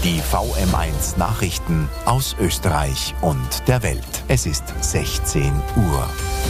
Die VM1 Nachrichten aus Österreich und der Welt. Es ist 16 Uhr.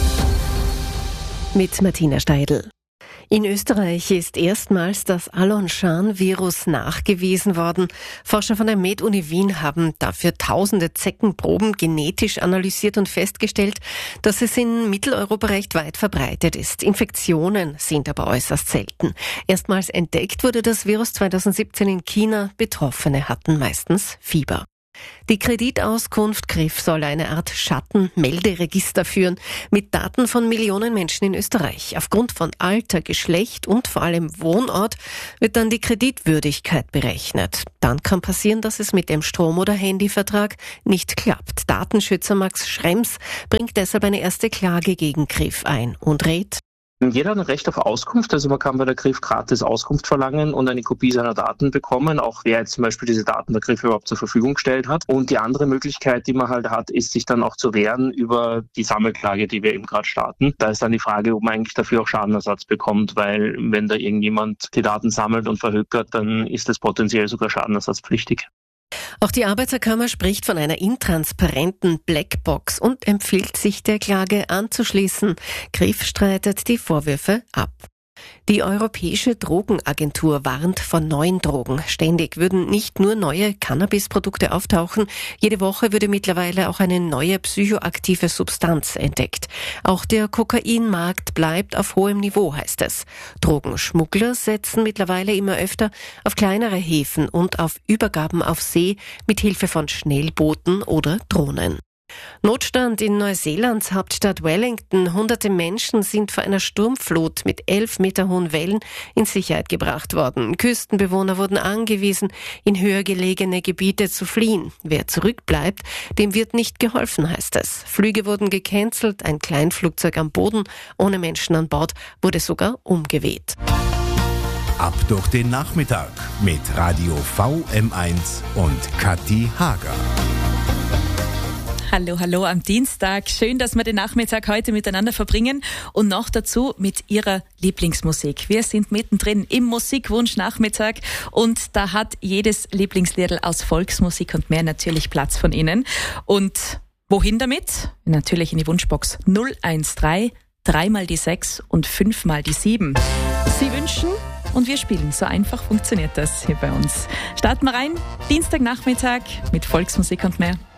Mit Martina Steidl. In Österreich ist erstmals das Alonchan-Virus nachgewiesen worden. Forscher von der Med-Uni Wien haben dafür tausende Zeckenproben genetisch analysiert und festgestellt, dass es in Mitteleuropa recht weit verbreitet ist. Infektionen sind aber äußerst selten. Erstmals entdeckt wurde das Virus 2017 in China. Betroffene hatten meistens Fieber. Die Kreditauskunft KRIF soll eine Art Schattenmelderegister führen mit Daten von Millionen Menschen in Österreich. Aufgrund von Alter, Geschlecht und vor allem Wohnort wird dann die Kreditwürdigkeit berechnet. Dann kann passieren, dass es mit dem Strom- oder Handyvertrag nicht klappt. Datenschützer Max Schrems bringt deshalb eine erste Klage gegen KRIF ein und rät: Jeder hat ein Recht auf Auskunft, also man kann bei der KRIF gratis Auskunft verlangen und eine Kopie seiner Daten bekommen, auch wer jetzt zum Beispiel diese Daten der KRIF überhaupt zur Verfügung gestellt hat. Und die andere Möglichkeit, die man halt hat, ist, sich dann auch zu wehren über die Sammelklage, die wir eben gerade starten. Da ist dann die Frage, ob man eigentlich dafür auch Schadenersatz bekommt, weil wenn da irgendjemand die Daten sammelt und verhökert, dann ist das potenziell sogar schadenersatzpflichtig. Auch die Arbeiterkammer spricht von einer intransparenten Blackbox und empfiehlt, sich der Klage anzuschließen. KRIF streitet die Vorwürfe ab. Die Europäische Drogenagentur warnt vor neuen Drogen. Ständig würden nicht nur neue Cannabisprodukte auftauchen, jede Woche würde mittlerweile auch eine neue psychoaktive Substanz entdeckt. Auch der Kokainmarkt bleibt auf hohem Niveau, heißt es. Drogenschmuggler setzen mittlerweile immer öfter auf kleinere Häfen und auf Übergaben auf See mit Hilfe von Schnellbooten oder Drohnen. Notstand in Neuseelands Hauptstadt Wellington. Hunderte Menschen sind vor einer Sturmflut mit 11 Meter hohen Wellen in Sicherheit gebracht worden. Küstenbewohner wurden angewiesen, in höher gelegene Gebiete zu fliehen. Wer zurückbleibt, dem wird nicht geholfen, heißt es. Flüge wurden gecancelt, ein Kleinflugzeug am Boden ohne Menschen an Bord wurde sogar umgeweht. Ab durch den Nachmittag mit Radio VM1 und Kathi Hager. Hallo am Dienstag. Schön, dass wir den Nachmittag heute miteinander verbringen und noch dazu mit Ihrer Lieblingsmusik. Wir sind mittendrin im Musikwunsch-Nachmittag und da hat jedes Lieblingsliedl aus Volksmusik und mehr natürlich Platz von Ihnen. Und wohin damit? Natürlich in die Wunschbox 013 3 mal die 6 und 5 mal die 7. Sie wünschen und wir spielen. So einfach funktioniert das hier bei uns. Starten wir rein. Dienstagnachmittag mit Volksmusik und mehr.